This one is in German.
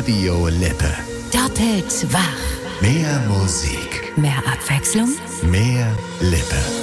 Radio Lippe. Dort hält's wach. Mehr Musik. Mehr Abwechslung. Mehr Lippe.